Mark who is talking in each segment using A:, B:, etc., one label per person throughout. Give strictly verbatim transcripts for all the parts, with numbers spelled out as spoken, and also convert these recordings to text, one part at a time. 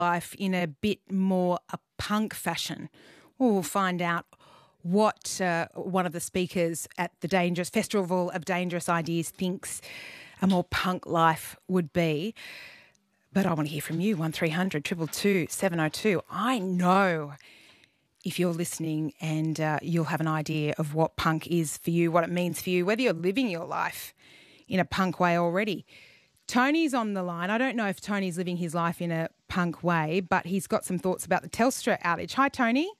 A: life in a bit more a punk fashion. We'll find out what uh, one of the speakers at the Dangerous Festival of Dangerous Ideas thinks a more punk life would be. But I want to hear from you, one three hundred two two two seven oh two. I know if you're listening and uh, you'll have an idea of what punk is for you, what it means for you, whether you're living your life in a punk way already. Tony's on the line. I don't know if Tony's living his life in a punk way, but he's got some thoughts about the Telstra outage. Hi, Tony.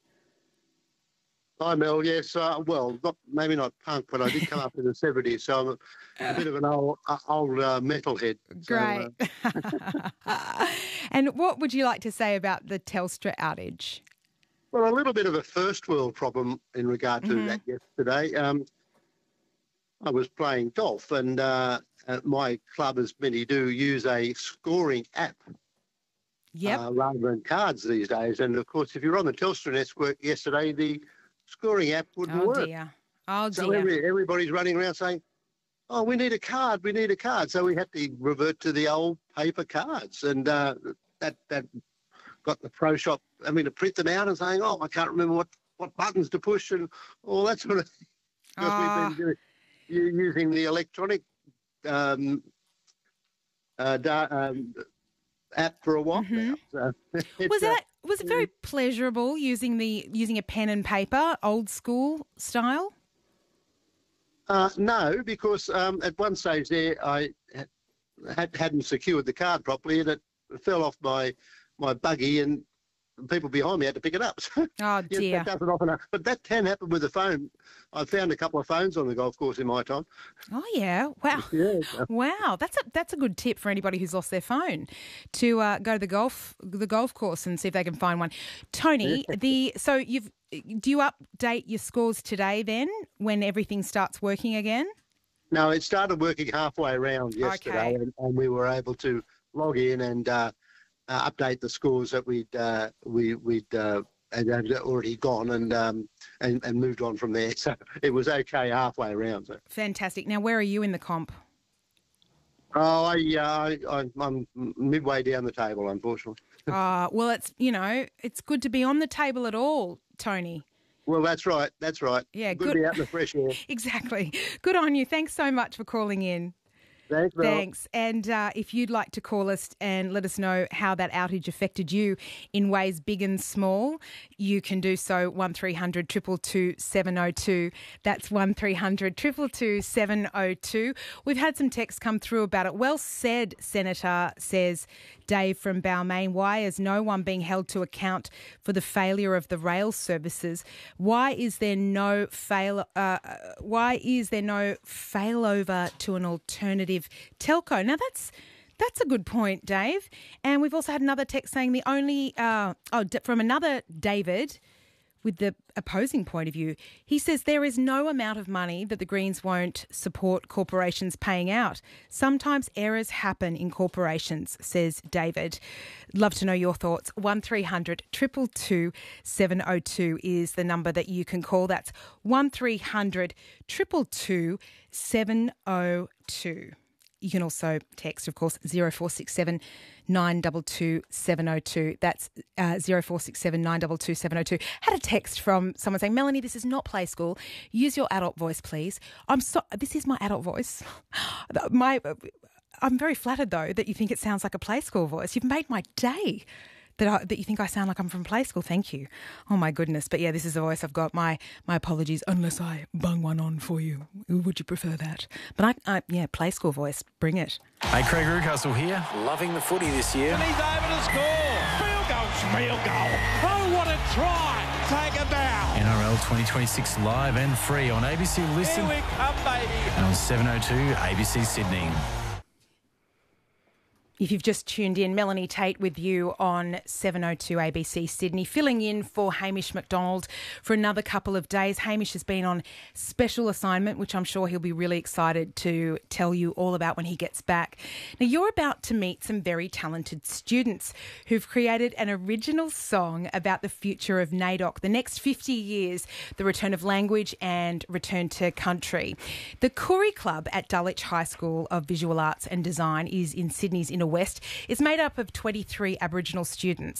B: Hi, Mel. Yes, uh, well, not, maybe not punk, but I did come up in the seventies, so I'm a, a bit of an old, uh, old uh, metalhead. So,
A: Great. Uh... And what would you like to say about the Telstra outage?
B: Well, a little bit of a first world problem in regard to mm-hmm. that yesterday. Um, I was playing golf and uh, uh, my club, as many do, use a scoring app.
A: Yep.
B: Uh, rather than cards these days. And, of course, if you're on the Telstra network yesterday, the scoring app wouldn't
A: oh,
B: work.
A: Dear. Oh, dear.
B: So every, everybody's running around saying, oh, we need a card, we need a card. So we had to revert to the old paper cards. And uh, that that got the pro shop, I mean, to print them out and saying, oh, I can't remember what, what buttons to push and all that sort of thing. Because
A: oh.
B: we've been doing, using the electronic um, uh, da, um, app for a while
A: mm-hmm.
B: now. So
A: was that was it very pleasurable using the using a pen and paper, old school style?
B: Uh, no, because um, at one stage there I had, hadn't secured the card properly and it fell off my my buggy and people behind me had to pick it up.
A: Oh, dear.
B: Yes, that doesn't often, but that can happen with the phone. I found a couple of phones on the golf course in my time.
A: Oh, yeah. Wow.
B: Yeah.
A: Wow. That's a that's a good tip for anybody who's lost their phone to uh, go to the golf the golf course and see if they can find one. Tony,
B: Yeah.
A: the so you've do you update your scores today then when everything starts working again?
B: No, it started working halfway around yesterday,
A: Okay.
B: and, and we were able to log in and uh, uh, update the scores that we'd uh, we we'd uh, had had already gone and um and, and moved on from there. So it was okay halfway around. So.
A: Fantastic. Now, where are you in the comp?
B: Oh, I, uh, I I'm midway down the table, unfortunately.
A: uh, well, it's you know it's good to be on the table at all, Tony.
B: Well, that's right. That's right.
A: Yeah,
B: good,
A: good.
B: to be out in the fresh air.
A: Exactly. Good on you. Thanks so much for calling in.
B: Thanks, Mel.
A: Thanks. And uh, if you'd like to call us and let us know how that outage affected you in ways big and small, you can do so one three hundred two two two seven oh two. That's one three hundred two two two seven oh two. We've had some texts come through about it. Well said, Senator, says Dave from Balmain. Why is no one being held to account for the failure of the rail services? Why is there no fail? Uh, why is there no failover to an alternative telco? Now that's that's a good point, Dave. And we've also had another text saying the only uh, oh from another David with the opposing point of view. He says there is no amount of money that the Greens won't support corporations paying out. Sometimes errors happen in corporations, says David. Love to know your thoughts. one three hundred two two two seven oh two is the number that you can call. That's one three hundred two two two seven oh two. You can also text, of course, zero four six seven nine two two seven oh two. That's uh, zero four six seven nine two two seven oh two. Had a text from someone saying, Melanie, this is not play school. Use your adult voice, please. I'm so. This is my adult voice. my, I'm very flattered, though, that you think it sounds like a play school voice. You've made my day. That, I, that you think I sound like I'm from play school. Thank you. Oh, my goodness. But, yeah, this is the voice I've got. My my apologies, unless I bung one on for you. Would you prefer that? But, I, I yeah, play school voice. Bring it.
C: Hey, Craig Rucastle here. Loving the footy this year.
D: And he's over to score. Field goal, field goal. Oh, what a try. Take a bow.
C: N R L twenty twenty-six live and free on A B C Listen.
D: Here we come, baby.
C: And on seven oh two A B C Sydney.
A: If you've just tuned in, Melanie Tate with you on seven oh two A B C Sydney, filling in for Hamish McDonald for another couple of days. Hamish has been on special assignment, which I'm sure he'll be really excited to tell you all about when he gets back. Now, you're about to meet some very talented students who've created an original song about the future of NAIDOC, the next fifty years, the return of language and return to country. The Koori Club at Dulwich High School of Visual Arts and Design is in Sydney's inner West is made up of twenty-three Aboriginal students.